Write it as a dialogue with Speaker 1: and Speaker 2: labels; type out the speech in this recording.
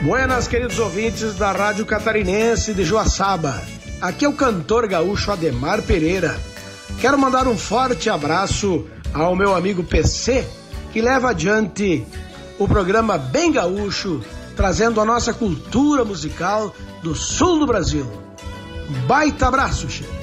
Speaker 1: Buenas, queridos ouvintes da Rádio Catarinense de Joaçaba. Aqui é o cantor gaúcho Ademar Pereira. Quero mandar um forte abraço ao meu amigo PC, que leva adiante o programa Bem Gaúcho, trazendo a nossa cultura musical do sul do Brasil. Baita abraço, chefe.